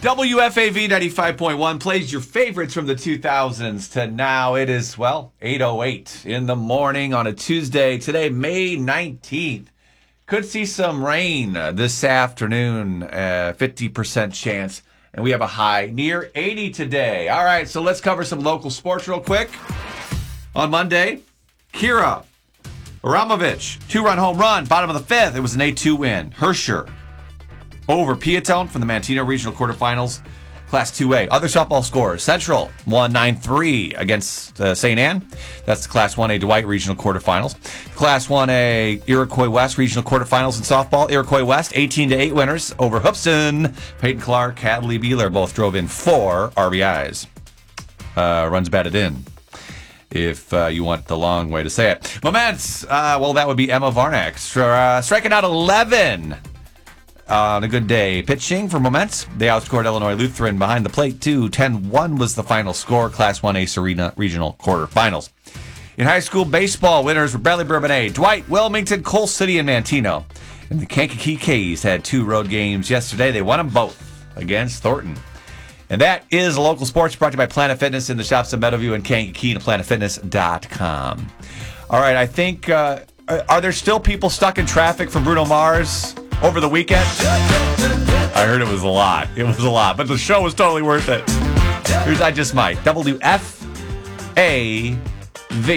WFAV 95.1 plays your favorites from the 2000s to now. It is, 8:08 in the morning on a Tuesday. Today, May 19th. Could see some rain this afternoon, 50% chance. And we have a high near 80 today. All right, so let's cover some local sports real quick. On Monday, Kira Aramovich, 2-run home run, bottom of the fifth. It was an 8-2 win. Herscher over Piatone from the Manteno Regional Quarterfinals, Class 2A. Other softball scores. Central won 9-3 against St. Anne. That's the Class 1A Dwight Regional Quarterfinals. Class 1A Iroquois West Regional Quarterfinals in softball. Iroquois West, 18-8 winners over Hoopston. Peyton Clark, Hadley Beeler both drove in 4 RBIs. Runs batted in, if you want the long way to say it. Moments, that would be Emma Varnack. Striking out 11 on a good day. Pitching for Moments, they outscored Illinois Lutheran behind the plate, too. 10-1 was the final score. Class 1A Serena Regional Quarterfinals. In high school baseball, winners were Bradley Bourbonnais, Dwight, Wilmington, Coal City, and Manteno. And the Kankakee K's had 2 road games yesterday. They won them both against Thornton. And that is local sports brought to you by Planet Fitness in the shops of Meadowview and Kankakee and planetfitness.com. All right, I think, are there still people stuck in traffic from Bruno Mars over the weekend? I heard it was a lot. It was a lot, but the show was totally worth it. I just might. WFAV